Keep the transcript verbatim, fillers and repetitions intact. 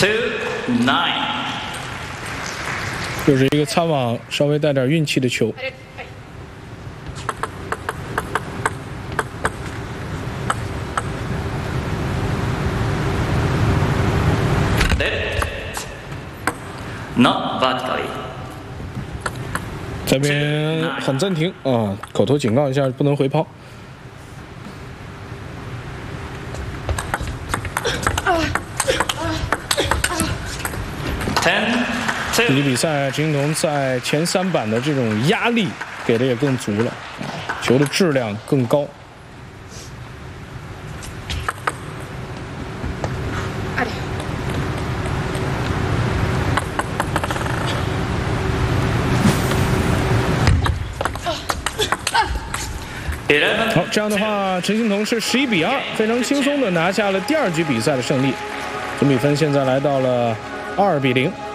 two nine， 又是一个擦网，稍微带点运气的球。 Not vertically。 这边很暂停啊，口头警告一下，不能回抛。这局比赛，陈幸同在前三板的这种压力给的也更足了，球的质量更高。 好，这样的话，陈幸同是十一比二，非常轻松的拿下了第二局比赛的胜利，总比分现在来到了二比零。